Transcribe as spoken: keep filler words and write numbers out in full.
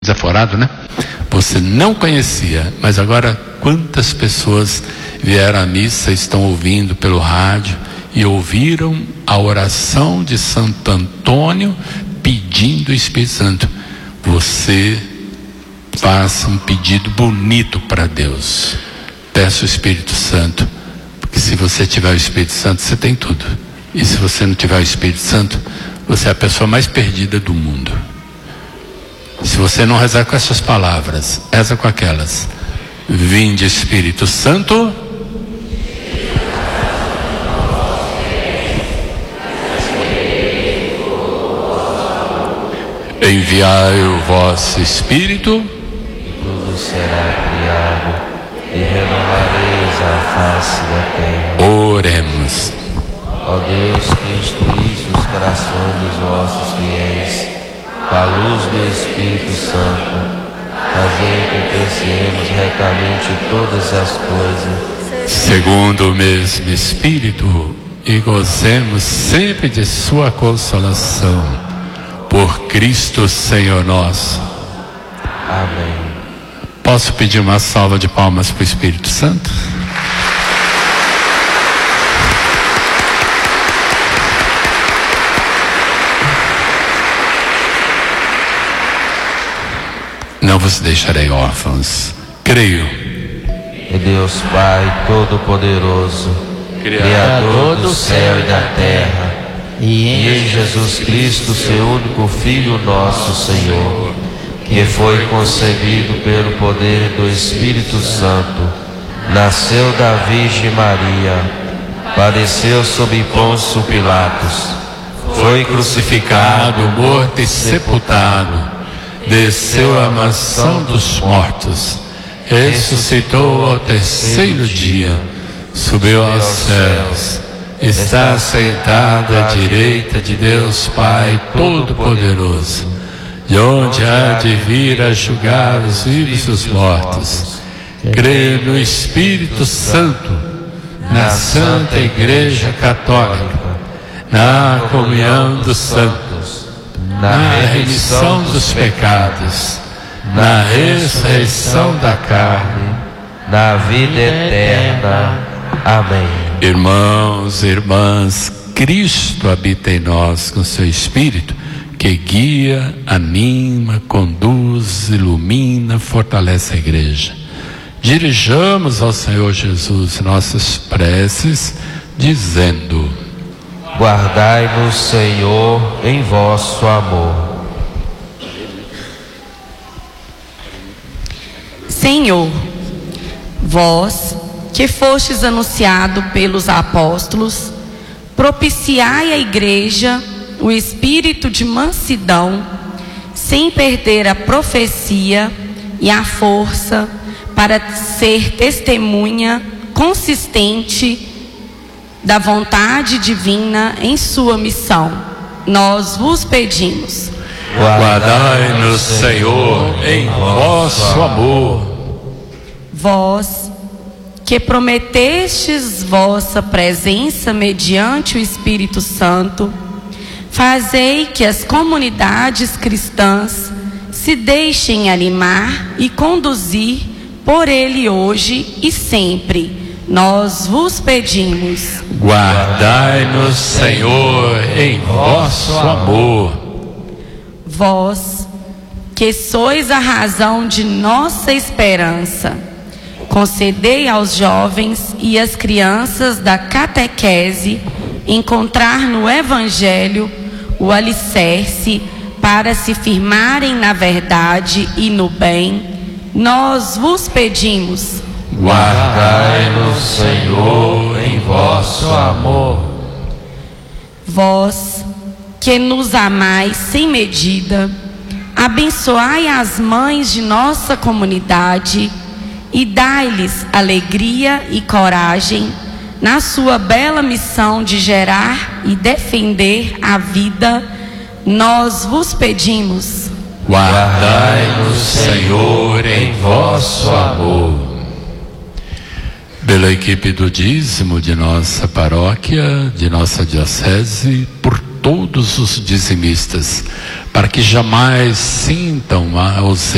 desaforado, né? Você não conhecia, mas agora quantas pessoas vieram à missa, estão ouvindo pelo rádio e ouviram a oração de Santo Antônio pedindo o Espírito Santo. Você faça um pedido bonito para Deus. Peça o Espírito Santo, porque se você tiver o Espírito Santo, você tem tudo. E se você não tiver o Espírito Santo, você é a pessoa mais perdida do mundo. Se você não rezar com essas palavras, reza com aquelas: vinde Espírito Santo, enviai o vosso Espírito, e tudo será criado, e renovareis a face da terra. Oremos. Ó Deus, que instruís os corações dos vossos fiéis, com a luz do Espírito Santo, fazei com que apreciemos retamente todas as coisas, segundo o mesmo Espírito, e gozemos sempre de sua consolação. Por Cristo Senhor nosso. Amém. Posso pedir uma salva de palmas para o Espírito Santo? Não vos deixarei órfãos. Creio em Deus Pai Todo-Poderoso, Criador do céu e da terra, e em Jesus Cristo, seu único Filho, nosso Senhor, que foi concebido pelo poder do Espírito Santo, nasceu da Virgem Maria, padeceu sob Pôncio Pilatos, foi crucificado, morto e sepultado, desceu à mansão dos mortos, ressuscitou ao terceiro dia, subiu aos céus, está sentado à direita de Deus Pai Todo-Poderoso, de onde há de vir a julgar os vivos e os mortos. Creio no Espírito Santo, na Santa Igreja Católica, na comunhão dos santos, na remissão dos pecados, na ressurreição da carne, na vida eterna. Amém. Irmãos e irmãs, Cristo habita em nós com seu Espírito, que guia, anima, conduz, ilumina, fortalece a igreja. Dirijamos ao Senhor Jesus nossas preces, dizendo: guardai-nos, Senhor, em vosso amor. Senhor, vós que fostes anunciado pelos apóstolos, propiciai à igreja o espírito de mansidão, sem perder a profecia e a força, para ser testemunha consistente da vontade divina em sua missão. Nós vos pedimos. Guardai-nos, Senhor, em vosso amor. Vós que prometestes vossa presença mediante o Espírito Santo, fazei que as comunidades cristãs se deixem animar e conduzir por ele hoje e sempre. Nós vos pedimos. Guardai-nos, Senhor, em vosso amor. Vós, que sois a razão de nossa esperança, concedei aos jovens e às crianças da catequese encontrar no Evangelho o alicerce para se firmarem na verdade e no bem. Nós vos pedimos. Guardai-nos, Senhor, em vosso amor. Vós, que nos amais sem medida, abençoai as mães de nossa comunidade e dai-lhes alegria e coragem na sua bela missão de gerar e defender a vida. Nós vos pedimos. Guardai-nos, Senhor, em vosso amor. Pela equipe do dízimo de nossa paróquia, de nossa diocese, por todos os dizimistas, para que jamais sintam a ausência